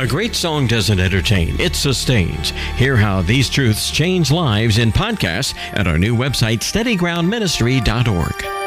A great song doesn't entertain, it sustains. Hear how these truths change lives in podcasts at our new website, steadygroundministry.org.